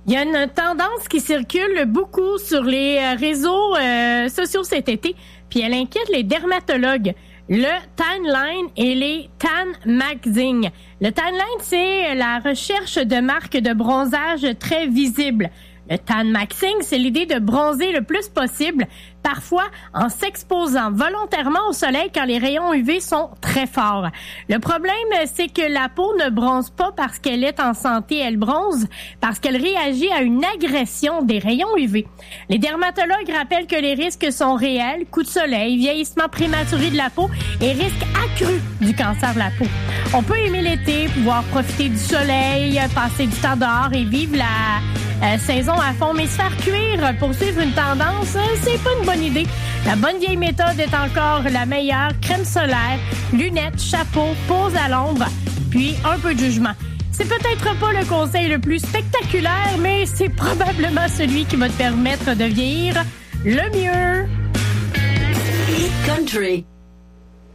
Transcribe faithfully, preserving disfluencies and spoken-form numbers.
Il y a une tendance qui circule beaucoup sur les réseaux euh, sociaux cet été, puis elle inquiète les dermatologues. Le tan line et les tan maxing. Le tan line, c'est la recherche de marques de bronzage très visibles. Le tan maxing, c'est l'idée de bronzer le plus possible, parfois en s'exposant volontairement au soleil quand les rayons U V sont très forts. Le problème, c'est que la peau ne bronze pas parce qu'elle est en santé, elle bronze parce qu'elle réagit à une agression des rayons U V. Les dermatologues rappellent que les risques sont réels, coups de soleil, vieillissement prématuré de la peau et risque accru du cancer de la peau. On peut aimer l'été, pouvoir profiter du soleil, passer du temps dehors et vivre la Euh, saison à fond, mais se faire cuire pour suivre une tendance, euh, c'est pas une bonne idée. La bonne vieille méthode est encore la meilleure. Crème solaire, lunettes, chapeau, pose à l'ombre, puis un peu de jugement. C'est peut-être pas le conseil le plus spectaculaire, mais c'est probablement celui qui va te permettre de vieillir le mieux. Hit Country.